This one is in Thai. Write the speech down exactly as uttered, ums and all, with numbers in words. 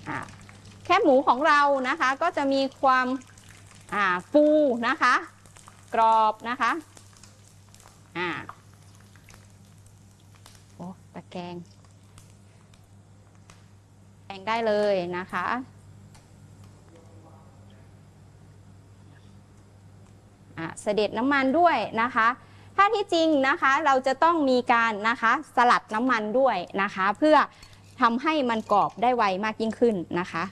แคบหมูของเรานะคะก็จะมีความฟูนะคะกรอบนะคะอ่าโอ้ตะแกรงแกงได้เลยนะคะเสด็จน้ำมันด้วยนะคะถ้าที่จริงนะคะเราจะต้องมีการนะคะสลัดน้ำมันด้วยนะคะเพื่อทำให้มันกรอบได้ไวมากยิ่งขึ้นนะคะ